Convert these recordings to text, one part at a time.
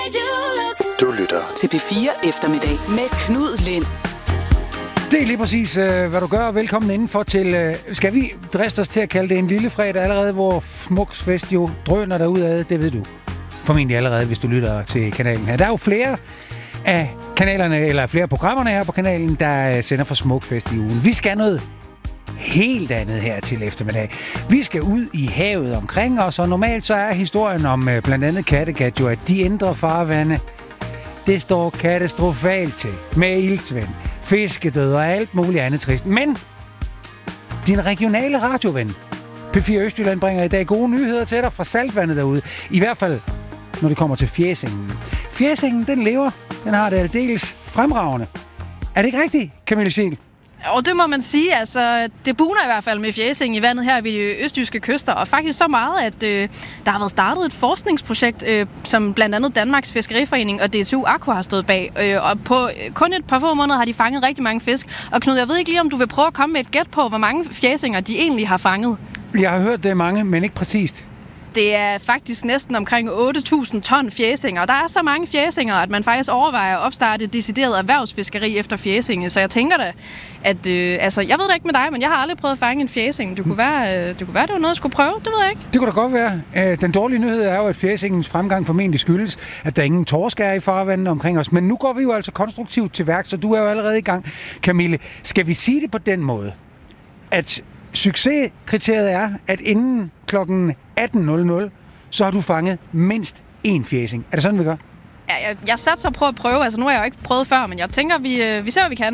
Du lytter til P4 Eftermiddag med Knud Lind. Det er lige præcis, hvad du gør. Velkommen indenfor til, skal vi driste os til at kalde det en lille fredag allerede, hvor Smuksfest jo drøner derudad, det ved du. Formentlig allerede, hvis du lytter til kanalen her. Der er jo flere af kanalerne, eller flere af programmerne her på kanalen, der sender for Smukfest i ugen. Vi skal noget helt andet her til eftermiddag. Vi skal ud i havet omkring os, og normalt så er historien om blandt andet Kattegat jo, at de indre farvande, det står katastrofalt til med iltsvind, fiskedød og alt muligt andet trist. Men din regionale radioven, P4 Østjylland, bringer i dag gode nyheder til dig fra saltvandet derude. I hvert fald, når det kommer til Fjæsingen. Fjæsingen, den lever. Den har det aldeles fremragende. Er det ikke rigtigt, Camille Scheel? Og det må man sige, altså det buner i hvert fald med fjæsing i vandet her ved de østjyske kyster, og faktisk så meget, at der har været startet et forskningsprojekt, som blandt andet Danmarks Fiskeriforening og DTU Aqua har stået bag, og på kun et par få måneder har de fanget rigtig mange fisk. Og Knud, jeg ved ikke lige, om du vil prøve at komme med et gæt på, hvor mange fjæsinger de egentlig har fanget? Jeg har hørt det mange, men ikke præcist. Det er faktisk næsten omkring 8.000 ton fjæsinger, og der er så mange fjæsinger, at man faktisk overvejer at opstarte et decideret erhvervsfiskeri efter fjæsinge. Så jeg tænker da, at jeg ved da ikke med dig, men jeg har aldrig prøvet at fange en fjæsing. Det kunne være, det var noget, jeg skulle prøve, det ved jeg ikke. Det kunne da godt være. Den dårlige nyhed er jo, at fjæsingens fremgang formentlig skyldes, at der ingen torsk er i farvandet omkring os. Men nu går vi jo altså konstruktivt til værk, så du er jo allerede i gang, Camille. Skal vi sige det på den måde, at succeskriteriet er, at inden klokken 18.00, så har du fanget mindst én fjæsing. Er det sådan, vi gør? Ja, jeg satser på at prøve. Altså, nu har jeg jo ikke prøvet før, men jeg tænker, vi ser, hvad vi kan.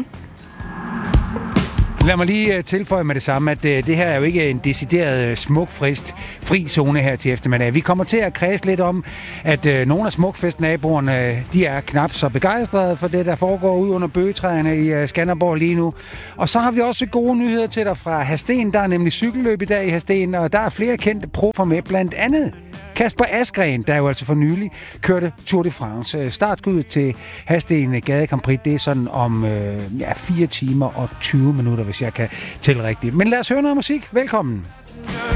Lad mig lige tilføje med det samme, at det her er jo ikke en decideret smukfrist fri zone her til eftermiddag. Vi kommer til at kredse lidt om, at nogle af Smukfest-naboerne, de er knap så begejstrede for det, der foregår ude under bøgetræerne i Skanderborg lige nu. Og så har vi også gode nyheder til dig fra Hadsten. Der er nemlig cykelløb i dag i Hadsten, og der er flere kendte profer med, blandt andet Kasper Asgreen, der jo altså for nylig kørte Tour de France. Startskuddet til Hadsten Gade Grand Prix, det er sådan om 4 timer og 20 minutter, hvis jeg kan tælle rigtigt. Men lad os høre noget musik. Velkommen.